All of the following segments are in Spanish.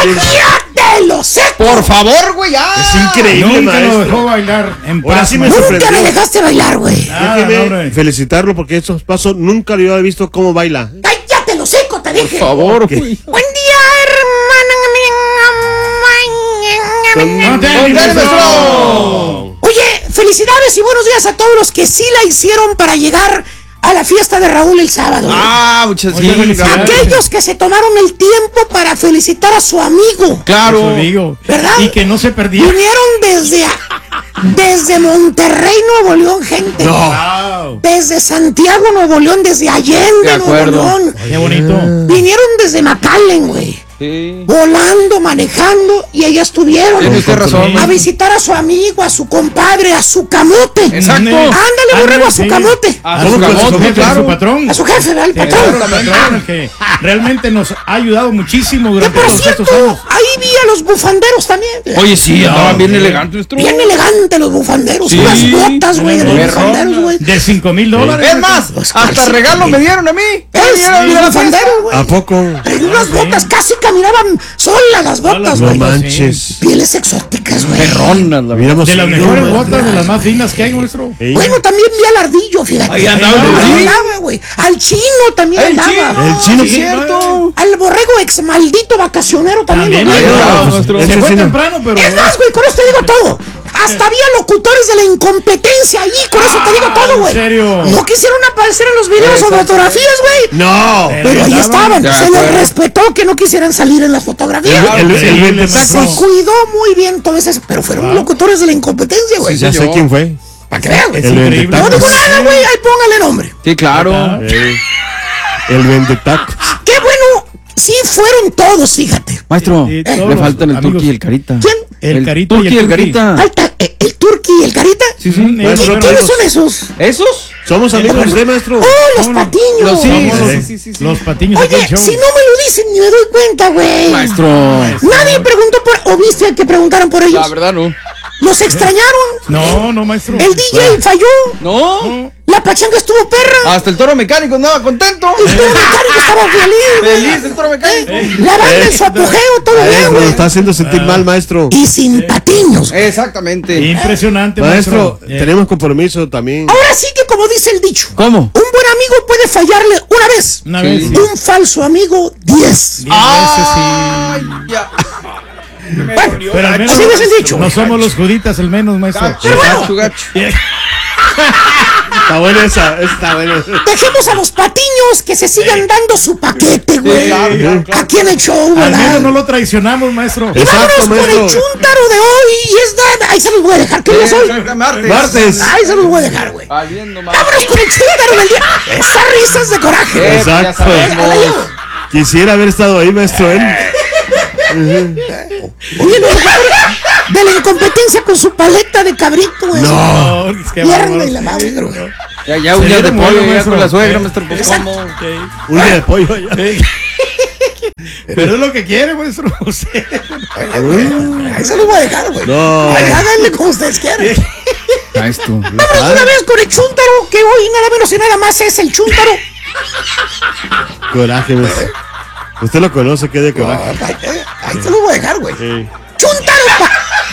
¡Cállate los secos! Por favor, güey, ya. Es increíble, Nunca maestro. lo dejó bailar en Ahora paz. sí me maestro. Nunca me dejaste bailar, güey. Déjeme felicitarlo porque estos pasos nunca lo había visto cómo baila. ¡Cállate los secos, te dije! Por favor, güey. Buen día, hermana. Oye, felicidades y buenos días a todos los que sí la hicieron para llegar a la fiesta de Raúl el sábado. Muchas felicidades. Aquellos que se tomaron el tiempo para felicitar a su amigo. Claro. Eso digo. ¿Verdad? Y que no se perdieron. Vinieron desde Monterrey, Nuevo León, gente. Wow. Desde Santiago, Nuevo León, desde Allende, De Nuevo acuerdo. León. Qué bonito. Vinieron desde McAllen, güey. Sí. Volando, manejando, y allá estuvieron. Tiene usted razón. A visitar a su amigo, a su compadre, a su camote. Exacto. Ándale, borrego, a su Sí. camote. A su su camote, camote, a su claro. patrón. A su jefe, ¿verdad? El Sí, patrón. claro, el patrón, el que realmente nos ha ayudado muchísimo Que durante por todos cierto, estos años. ahí vi a los bufanderos también. Oye, sí, andaban bien sí. elegantes, nuestro. Bien elegantes los bufanderos. Sí. Unas botas, güey, de los Perro. bufanderos, güey. De $5,000. Es más, Pues, hasta casi, regalo güey. me dieron a mí. Los bufanderos, güey. ¿A poco? Traían unas botas, casi caminaban solas las botas, No güey. manches. Pieles exóticas, güey. Perronas, la verdad. Miramos De las sí, mejores no, botas, de las más finas que hay, nuestro. Sí. Bueno, también vi al ardillo, fíjate. Ahí andaba el Ahí ardillo. andaba, güey. Al chino también El andaba. chino. El chino, sí, sí. cierto. Al borrego ex maldito vacacionero también. También. lo vi, Ahí güey. andaba, pues, nuestro. ese Se fue sí no. temprano, pero. Es más, güey, con eso te digo todo. Hasta había locutores de la incompetencia allí, con eso te digo todo, güey. ¿En serio? No quisieron aparecer en los videos o fotografías, güey. No. Pero ahí estaban, De se les acuerdo. respetó que no quisieran salir en las fotografías. El ventetacos. Se cuidó muy bien todo eso, pero fueron locutores de la incompetencia, güey. Ya sé señor. quién fue. Para que vean, güey. Es increíble. No digo Vendetacos. nada, güey, ahí póngale nombre. Sí, claro. El vendetacos. Qué bueno, sí fueron todos, fíjate. Maestro, Sí, le todos faltan el amigos. Turqui y el Carita. ¿Quién? El Carita y Turqui y el Turqui. Carita. Falta el Turqui y el Carita. Sí, sí. Maestro, ¿Quiénes son esos? ¿Esos? Somos amigos de maestro. Oh, los ¿Cómo no? patiños. Sí. Los patiños de Oye, aquel show. si no me lo dicen ni me doy cuenta, güey. Maestro. Nadie preguntó por, o viste que preguntaran por ellos. La verdad, no. Los extrañaron. No, maestro. El DJ falló. No. La pachanga estuvo perra. Hasta el toro mecánico andaba contento. El toro mecánico estaba feliz, güey. Feliz el toro mecánico. La banda en su apogeo, todo bien, Maestro, güey. lo está haciendo sentir mal, maestro. Y sin patiños. Exactamente. Impresionante, Maestro, maestro. tenemos compromiso también. Ahora sí que como dice el dicho. ¿Cómo? Un buen amigo puede fallarle una vez. Una vez. Sí. Un falso amigo, 10. 10 veces Ay, ya. sí. Pero al menos Así dice el dicho. no somos los juditas, al menos, maestro. Gacho, gacho. Está buena esa, está buena. Dejemos a los patiños que se sigan dando su paquete, güey. claro. Aquí en el show, Al ¿verdad? menos no lo traicionamos, maestro. Y vámonos Exacto, con el maestro. chúntaro de hoy. Y es nada. Ahí se los voy a dejar. ¿Qué día es hoy? Martes. Ahí se los voy a dejar, güey. Valiendo más. Vámonos con el chúntaro del día. Esas risas de coraje. Exacto. Ya sabemos. Quisiera haber estado ahí, maestro. Oye, los de la incompetencia con su paleta de cabrito, güey. No. Es que Pierna bárbaro. y la madre, güey. Ya un Se día de dieron pollo, bueno, ya maestro. con la suegra, Sí. maestro. Pues, Exacto. ¿cómo? Un día de pollo. Ya. Pero es lo que quiere, maestro. Usted. Ahí se los voy a dejar, güey. No. Ahí háganle como ustedes quieran. Maestro. Vámonos de una vez con el chúntaro, que hoy nada menos y nada más es el chúntaro. Coraje, maestro. Usted lo conoce, qué de coraje. Ahí se los voy a dejar, güey. Sí. ¡Chúntaro!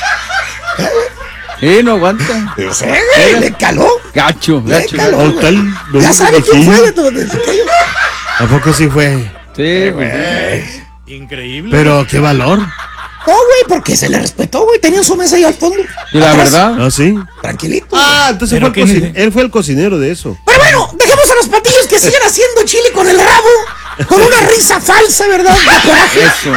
No aguanta. Yo sé, güey, le caló. Gacho, Le gacho. caló, Oh, güey. tal, lo Ya único sabe que quién sí. fue de todo eso. ¿A poco sí fue? Sí, güey. Increíble. Pero qué valor. No, güey, porque se le respetó, güey. Tenían su mesa ahí al fondo. Y la Atrás, verdad. ¿Ah, sí? Tranquilito. Ah, entonces Pero fue el ¿quién es? él fue el cocinero de eso. Pero bueno, dejemos a los patillos que sigan haciendo chile con el rabo. Con una risa falsa, ¿verdad? De coraje. Eso.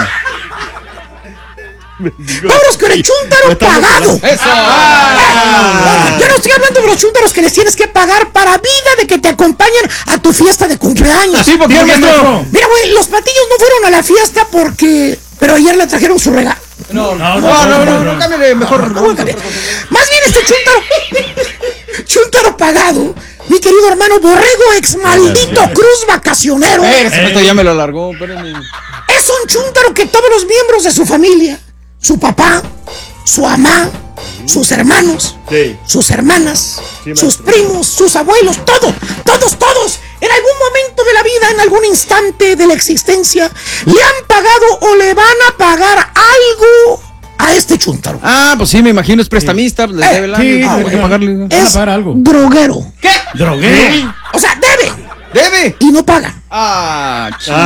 Vámonos con el chúntaro pagado. Eso. Yo no estoy hablando de los chúntaros que les tienes que pagar para vida de que te acompañen a tu fiesta de cumpleaños. Sí, porque maestro. Mira, güey, los patillos no fueron a la fiesta porque... Pero ayer le trajeron su regalo. No, no. cámbiale mejor. Más bien este chúntaro pagado, mi querido hermano Borrego, ex maldito Cruz vacacionero. Ese maestro ya me lo alargó, espérenme. Es un chúntaro que todos los miembros de su familia, su papá, su mamá, sus hermanos, Sí. sus hermanas, Sí, sus maestro. primos, sus abuelos, todos, en algún momento de la vida, en algún instante de la existencia, le han pagado o le van a pagar Chuntaro? Ah, pues sí, me imagino, es prestamista, le debe la sí, hay que bueno. pagarle. Van a Es pagar algo. droguero. ¿Qué? ¿Droguero? O sea, debe ¿Debe? y no paga. Ah,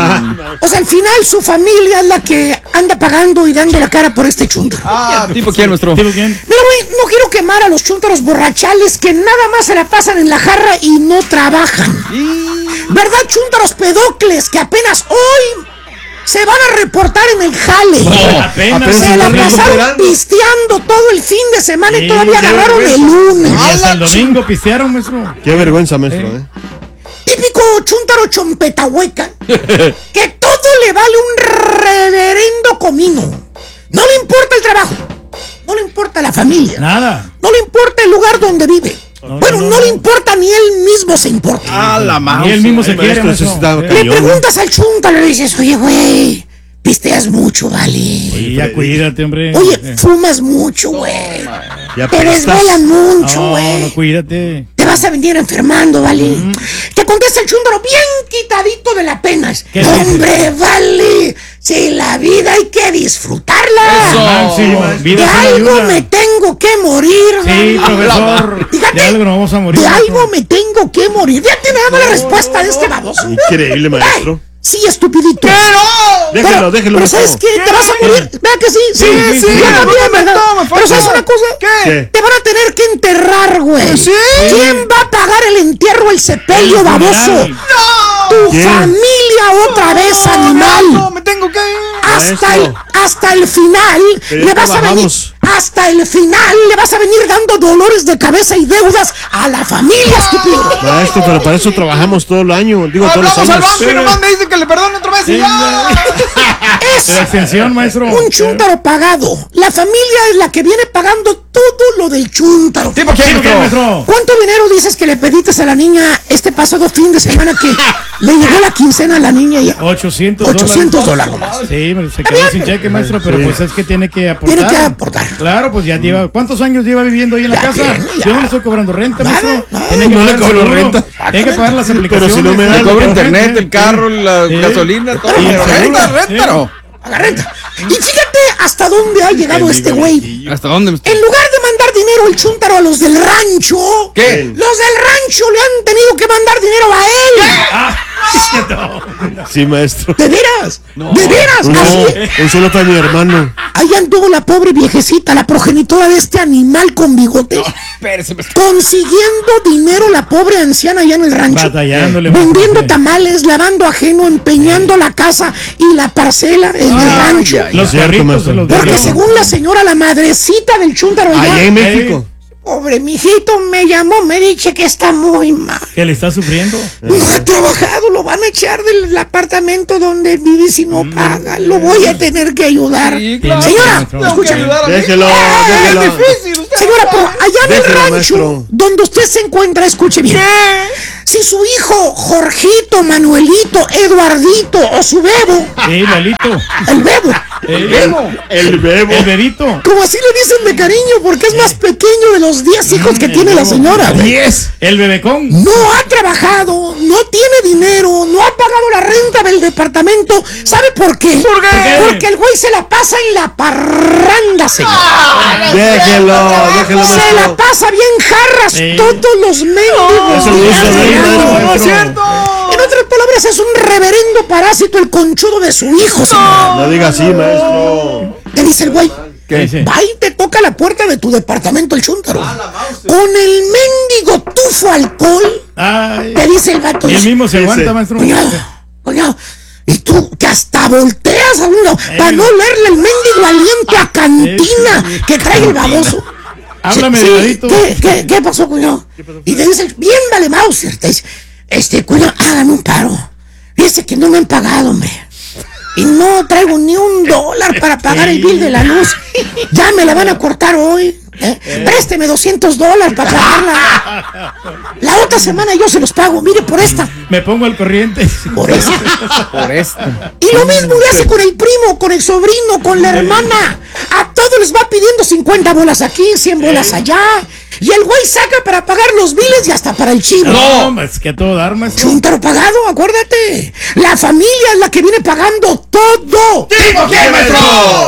O sea, al final su familia es la que anda pagando y dando la cara por este Chuntaro. ¿tipo quién, nuestro? ¿Tipo quién? Mira, güey, no quiero quemar a los chúntaros borrachales que nada más se la pasan en la jarra y no trabajan. ¿Verdad, chúntaros pedocles que apenas hoy se van a reportar en el jale? Apenas Se la están pasaron recuperando. pisteando todo el fin de semana y Sí, todavía qué agarraron el vergüenza. lunes. Y hasta el domingo pistearon, maestro. Qué vergüenza, maestro, Típico chúntaro chompetahueca que todo le vale un reverendo comino. No le importa el trabajo, no le importa la familia, Nada. no le importa el lugar donde vive. No, Bueno, no, no no. le importa ni él mismo se importa. La Y él mismo se Ay, quiere, maestro, eso maestro. está Le cañón. preguntas al chúntaro y le dices, oye, güey, pisteas mucho, vale. Y ya cuídate, hombre. Oye, fumas mucho, güey. Ya Te prestas. desvelan mucho, No, güey. no, cuídate. Te vas a venir enfermando, ¿vale? Te contesta el chúndaro bien quitadito de la pena. ¿Qué dice? Hombre, vale. Si la vida hay que disfrutarla. Máximo. maestro. Vida De sin algo ayuda. me tengo que morir, Sí, vale. profesor. Fíjate, De algo nos vamos a morir. De maestro. algo me tengo que morir. Fíjate nada más la respuesta de este baboso. Increíble, maestro. Ay, sí, estupidito. Déjelo, déjelo, Pero ¿sabes maestro. qué? ¿Te vas a morir? Vea que sí. Sí, Sí, sí, yo también, ¿verdad? me Pero ¿sabes una cosa? ¿Qué? Te van a tener que enterrar, güey. ¿Sí? ¿Quién va a pagar el entierro, el sepelio, El baboso? funeral. Tu ¿Quién? familia otra vez, animal. me tengo que ir. Hasta el final Pero le ya vas a venir. trabajamos. Hasta el final le vas a venir dando dolores de cabeza y deudas a la familia, estúpido. Maestro, pero para eso trabajamos todo el año. Digo, todos los Hablamos al años. banco y nomás me dicen que le perdone otra vez y ya. Es La extensión, maestro. un chúntaro pagado. La familia es la que viene pagando todo lo del chúntaro. ¿Tipo quién, ¿Tipo quién, nuestro? maestro? ¿Cuánto dinero dices que le pediste a la niña este pasado fin de semana que le llegó la quincena a la niña ya? 800 $800 nomás. Sí, se quedó sin cheque, maestro, pero pues es que tiene que aportar. Tiene que aportar. Claro, pues ya lleva. ¿Cuántos años lleva viviendo ahí en la Ya casa? tiene, ya. Yo no le estoy cobrando renta, Nada, maestro. nada. Tiene que No le pagar cobro seguro, renta. Tiene que pagar las aplicaciones. si no me da, Le cobra Sí, internet, el carro, la Sí. gasolina, todo. Y el Pero seguro, renta, no. Paga renta. Y fíjate hasta dónde ha llegado este güey. ¿Hasta dónde me En lugar de mandar dinero el chúntaro a los del rancho, ¿Qué? los del rancho le han tenido que mandar dinero a él. Sí, maestro. ¿De veras? ¿De veras? No, Así, un solo para mi hermano. ahí anduvo la pobre viejecita, la progenitora de este animal con bigotes, Espérese, consiguiendo dinero la pobre anciana allá en el rancho. Batallándole. Vendiendo maestro. tamales, lavando ajeno, empeñando la casa y la parcela en el rancho. Los Cierto, perritos maestro. se los Porque vendió. según la señora, la madrecita del chúntaro Allá allá, en México. pobre mijito, me llamó, me dice que está muy mal. Que le está sufriendo. No ha trabajado, lo van a echar del apartamento donde vive si no paga. Lo voy a tener que ayudar. Sí, claro. Señora, Maestro. Tengo que escúchame. ayudar a mí. Déjelo, Es déjelo. difícil, usted. Señora, pero allá en el Déjelo, rancho maestro. donde usted se encuentra, escuche bien. Si su hijo, Jorgito, Manuelito, Eduardito o su bebo, Sí, Lalito. el bebo, El El bebo. bebito. como así le dicen de cariño, porque es más pequeño de los 10 hijos que tiene la señora, güey. 10. El bebecón. No ha trabajado, no tiene dinero, no ha pagado la renta del departamento. ¿Sabe por qué? ¿Por qué? Porque el güey se la pasa en la parranda, señor. Déjelo, déjelo, Se la maestro. pasa bien jarras Sí. todos los mendigos. Eso lo días hizo del bien, año. maestro. No es cierto. En otras palabras, es un reverendo parásito el conchudo de su hijo, señor. No diga así, maestro. ¿Qué dice el güey? ¿Qué dice? Va y te toca la puerta de tu departamento el chúntaro. Con el mendigo tufo alcohol, Ay. te dice el vato. Y él mismo se Dice, aguanta, maestro. Cuñado, y tú que hasta volteas a uno para no leerle el mendigo aliento a cantina que trae el baboso. Háblame, Sí, dedadito. ¿Qué pasó, cuñado? Y te dice, bien vale Mauser, te dice, cuñado, hágame un paro. Fíjese que no me han pagado, hombre. Y no traigo ni $1 para pagar el bill de la luz. Ya me la van a cortar hoy. Présteme $200 para pagarla. La otra semana yo se los pago. Mire, por esta. Me pongo al corriente. Por esta. Por esto. Y lo mismo le hace con el primo, con el sobrino, con la hermana. A todos les va pidiendo 50 bolas aquí, 100 bolas allá. Y el güey saca para pagar los biles y hasta para el chivo. No, es que a todo dar, maestro. Chúntaro pagado, acuérdate. La familia es la que viene pagando todo. ¿Tipo quién, maestro? Dije que la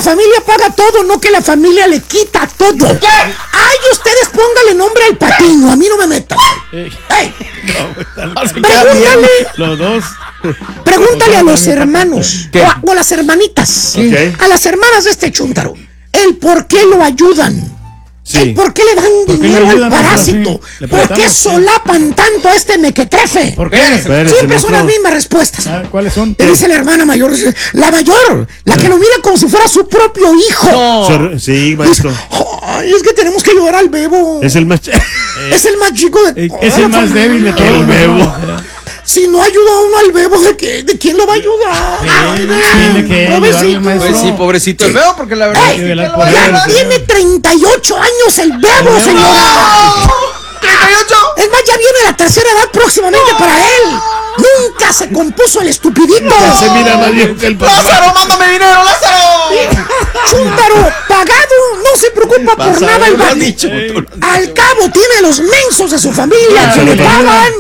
la familia paga todo, no que la familia le quita todo. Ay, ustedes póngale nombre al patiño, a mí no me metan. Ay, pregúntale, Los dos. pregúntale a los hermanos o a las hermanitas, a las hermanas de este chúntaro, el por qué lo ayudan. Sí. ¿Por qué le dan qué le dinero al ayudan? parásito? Le ¿Por qué preguntamos, solapan tanto a este mequetrefe? ¿Por qué? Espérese, Siempre son las maestro. mismas respuestas. Ah, ¿cuáles son? Le dice la hermana mayor, la mayor, la que lo mira como si fuera su propio hijo. Sí, maestro. Ay, es que tenemos que ayudar al bebo. Es el más... Es el más chico de toda Es el la más familia. débil de todos. El bebo. Si no ayuda uno al bebo, ¿de quién lo va a ayudar? Ay, tiene que pobrecito. ayudarle, maestro. Pues sí, pobrecito el veo, porque la verdad Ey, es que velar ¿quién lo por va a él. ayudar? tiene 38 años el bebo, señora. ¡38! Es más, ya viene la tercera edad próximamente para él. Nunca se compuso el estupidito. Ya se mira más bien que el papá. ¡Lázaro, mándame dinero, Lázaro! Chúntaro, pagado, no se preocupa por Pasa, nada. lo El has vato. dicho, Al cabo tiene los mensos de su familia que le pagan.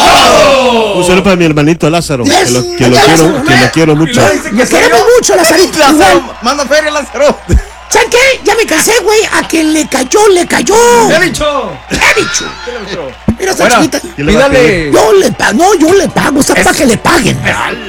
Un saludo para mi hermanito Lázaro, Yes. que lo quiero mucho. Le queremos mucho, Lazarito. Igual. Lázaro, manda feria, Lázaro. ¿Saben qué? Ya me cansé, güey. A quien le cayó, le cayó. ¿Qué ha dicho? He dicho. Mira esta Bueno, chiquita. ¿Quién le va a pídale. Yo le pago, no, yo le pago, está para que le paguen.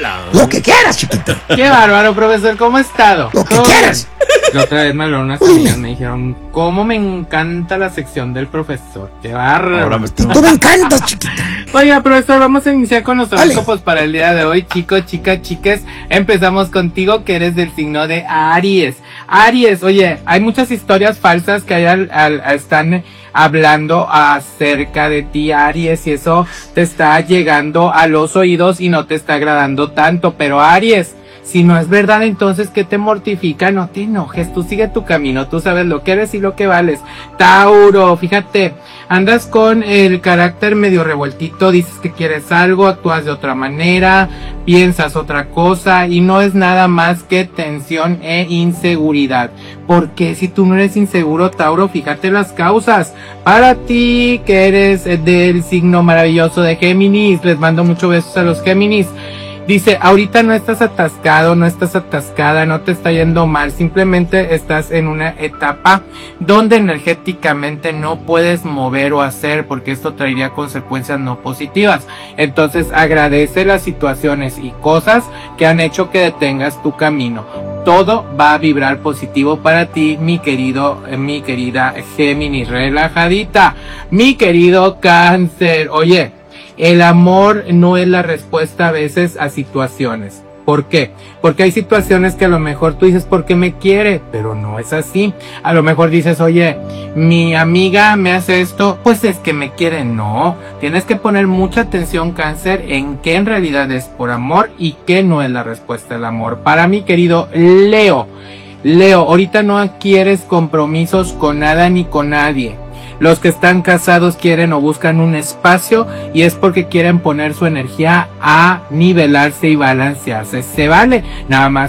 Lo que quieras, chiquita. Qué bárbaro, profesor, ¿cómo ha estado? Lo que ¿Todo quieras. bien? La otra vez me hablaron unas amigas, me dijeron, ¿cómo me encanta la sección del profesor? Qué bárbaro. Tú me encantas, chiquita. Oiga, profesor, vamos a iniciar con los Dale. horóscopos para el día de hoy. Chicos, chicas, chiques, empezamos contigo, que eres del signo de Aries. Aries, oye, hay muchas historias falsas que están hablando acerca de ti, Aries, y eso te está llegando a los oídos y no te está agradando tanto. Pero Aries, si no es verdad, entonces ¿qué te mortifica? No te enojes, tú sigue tu camino, tú sabes lo que eres y lo que vales. Tauro, fíjate, andas con el carácter medio revueltito, dices que quieres algo, actúas de otra manera, piensas otra cosa y no es nada más que tensión e inseguridad. Porque si tú no eres inseguro, Tauro, fíjate las causas. Para ti, que eres del signo maravilloso de Géminis, les mando muchos besos a los Géminis. Dice, ahorita no estás atascado, no estás atascada, no te está yendo mal, simplemente estás en una etapa donde energéticamente no puedes mover o hacer, porque esto traería consecuencias no positivas. Entonces agradece las situaciones y cosas que han hecho que detengas tu camino. Todo va a vibrar positivo para ti, mi querida Géminis, relajadita. Mi querido Cáncer, oye, el amor no es la respuesta a veces a situaciones. ¿Por qué? Porque hay situaciones que a lo mejor tú dices, ¿por qué me quiere? Pero no es así. A lo mejor dices, oye, mi amiga me hace esto, pues es que me quiere. No, tienes que poner mucha atención, Cáncer, en qué en realidad es por amor y qué no es la respuesta al amor. Para mi querido Leo, ahorita no quieres compromisos con nada ni con nadie. Los que están casados quieren o buscan un espacio y es porque quieren poner su energía a nivelarse y balancearse. Se vale, nada más